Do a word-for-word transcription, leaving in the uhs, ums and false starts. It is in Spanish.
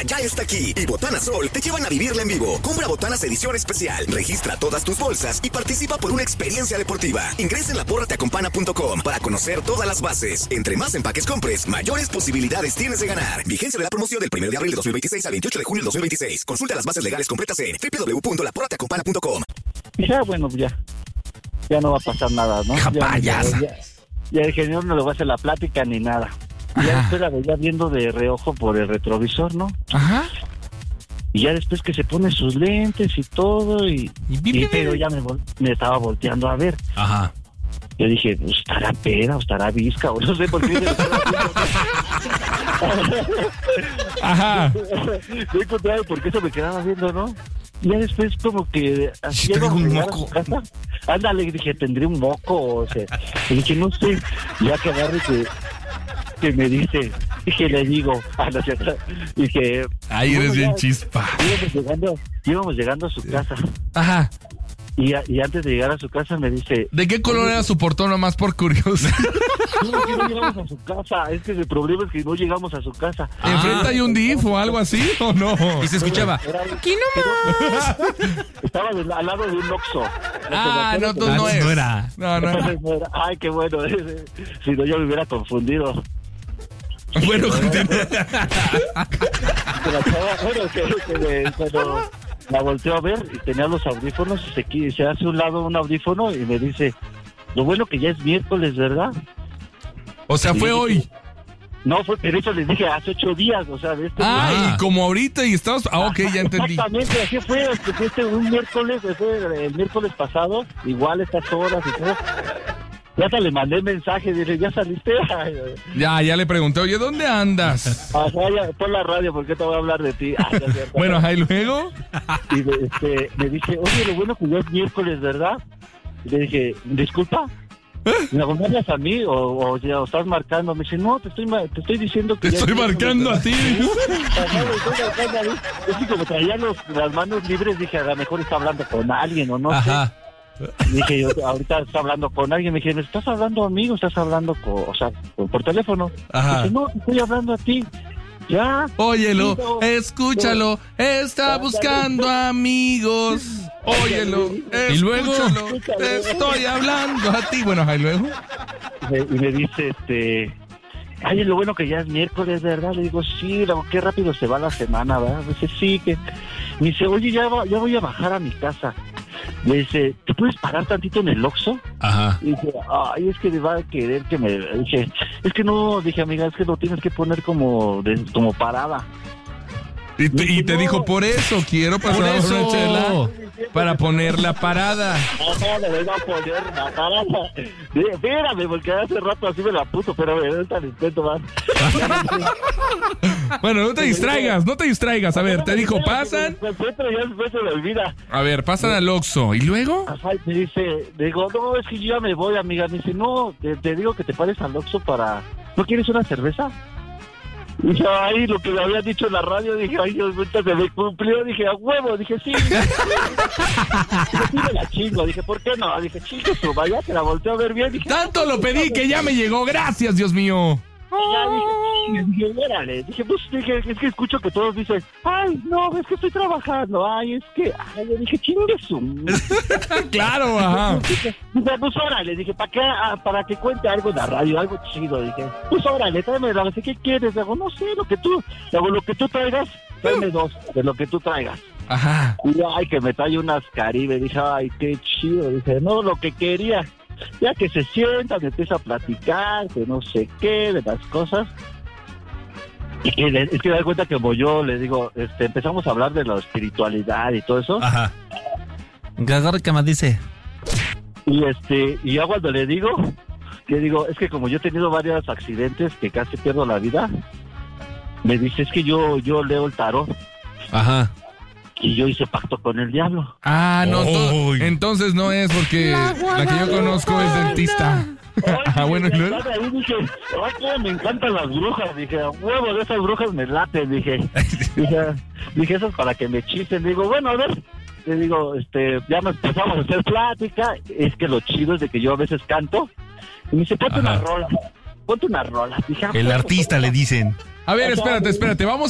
ya está aquí y Botana Sol te llevan a vivirla en vivo. Compra botanas edición especial, registra todas tus bolsas y participa por una experiencia deportiva. Ingresa en la porra te acompana punto com para conocer todas las bases. Entre más empaques compres, mayores posibilidades tienes de ganar. Vigencia de la promoción del primero de abril de dos mil veintiséis al veintiocho de junio de dos mil veintiséis. Consulta las bases legales completas en doble u doble u doble u punto la porra te acompana punto com. Y ya, bueno, ya. Ya no va a pasar nada, ¿no? Ya, ya, ya, ya el ingeniero no le va a hacer la plática ni nada. Y ya después la veía viendo de reojo por el retrovisor, ¿no? Ajá. Y ya después que se pone sus lentes y todo, y, y pero ya me, me estaba volteando a ver. Ajá. Yo dije, pues, estará peda o estará visca, o no sé por qué. Ajá. No encontraba por qué se me quedaba viendo, ¿no? Y ya después como que así tengo un a moco. su casa. Ándale, dije, tendré un moco, o sea, y dije, no sé, ya que agarre que, que me dice, dije, le digo, ah, no sé, dije, ahí eres bueno, bien ya, chispa. Íbamos llegando, íbamos llegando a su casa. Ajá. Y, a, y antes de llegar a su casa me dice... ¿De qué color era su portón nomás por curioso? No, que no llegamos a su casa. Es que el problema es que no llegamos a su casa. ¿Enfrente hay un D I F o algo así o no? Y se escuchaba, aquí nomás. Estaba de, al lado de un Oxxo. Ah, no, entonces no es. no era. No, no era. No era. Ay, qué bueno. Si no, yo me hubiera confundido. Bueno, continúa. Pero, bueno, que, que me, cuando la volteo a ver y tenía los audífonos, se, se hace a un lado un audífono y me dice, lo bueno que ya es miércoles, ¿verdad? O sea, fue hoy. No, fue, pero eso les dije hace ocho días, o sea, de este... Ah, y como ahorita y estabas... Ah, ok, ya entendí. Exactamente, así fue, este, este un miércoles, fue el miércoles pasado, igual estas horas y todo. Ya hasta le mandé mensaje, dije, ¿ya saliste? Ya, ya le pregunté, oye, ¿dónde andas? Ajá, ya, pon la radio porque te voy a hablar de ti. Ay, ya, ya, Bueno, ajá, ¿y luego? Y me, este, me dice, oye, lo bueno que ya es miércoles, ¿verdad? Y le dije, ¿disculpa? ¿Me acompañas a mí o, o, ya, o estás marcando? Me dice, no, te estoy, te estoy diciendo que... Te estoy marcando a ti. Ajá, le estoy marcando a mí. Es que como traía los, las manos libres, dije, a lo mejor está hablando con alguien o no Ajá. sé. Dije, yo, ahorita está hablando con alguien. Me dije, ¿me estás hablando a mí o estás hablando con, o sea, por, por teléfono? Ajá. Dije, no, te estoy hablando a ti. Ya. Óyelo, No, escúchalo, está buscando amigos. Óyelo, ¿Y luego? escúchalo, te estoy hablando a ti. Bueno, ajá, ¿y luego? Y me, y me dice, este... Ay, lo bueno que ya es miércoles, ¿verdad? Le digo, sí, lo, qué rápido se va la semana, ¿verdad? Me dice, sí, que... Me dice, oye, ya, va, ya voy a bajar a mi casa. Me dice, ¿te puedes parar tantito en el Oxxo? Ajá. Y dije, ay, es que me va a querer que me... Dije, es que no, dije, amiga, es que lo tienes que poner como, de, como parada. Y te, y te dijo, por eso quiero pasar Por eso. una chela para poner la parada. No, le voy a poner la parada. Espérame, porque hace rato así me la puso, pero ahorita le intento más. Bueno, no te distraigas, no te distraigas. A ver, te dijo, pasan. Pero ya después se me olvida. A ver, pasan al Oxxo. ¿Y luego? Ajá, y me dice, le digo, no, es que yo ya me voy, amiga. Me dice, no, te, te digo que te pares al Oxxo para... ¿No quieres una cerveza? Y dije, ay, lo que me habían dicho en la radio, dije, ay, Dios, ahorita se me cumplió, dije, a huevo, dije, sí. Dije, sí me la chingo, dije, ¿por qué no? Dije, chingo su, vaya, que la volteo a ver bien, dije... Tanto lo pedí que ya me llegó, gracias, Dios mío. Ya dije, dije, mírale, dije, pues, dije, es que escucho que todos dicen, ay, no, es que estoy trabajando, ay, es que, ay, yo dije, chingue su... Claro, ajá. Dije, pues órale, dije, ¿para qué? Ah, para que cuente algo en la radio, algo chido, dije, pues órale, tráeme la, ¿qué quieres? Digo, no sé, lo que tú, digo, lo que tú traigas, tráeme dos, de lo que tú traigas. Ajá. Y ay, que me trae unas Caribe, dije, ay, qué chido, dije, no, lo que quería. Ya que se sienta, me empieza a platicar, que no sé qué, de las cosas. Y que le, es que me da cuenta que como yo le digo, este, empezamos a hablar de la espiritualidad y todo eso. Ajá. Gagar que me dice. Y este, y ya cuando le digo, le digo, es que como yo he tenido varios accidentes que casi pierdo la vida, me dice, es que yo, yo leo el tarot. Ajá. Y yo hice pacto con el diablo. Ah, no, to- Uy. entonces no es porque la que yo conozco es dentista. Ah, bueno, ¿y luego? Ahí dije, ay, cómo me encantan las brujas. Dije, a huevo, de esas brujas me laten. Dije, dije, dije, eso es para que me chisten. Digo, bueno, a ver. Le digo, este, ya nos empezamos a hacer plática. Es que lo chido es de que yo a veces canto. Y me dice, ponte Ajá. una rola. Ponte una rola. Dije, ah, El bueno, artista pues, le dicen. A ver, espérate, espérate, vamos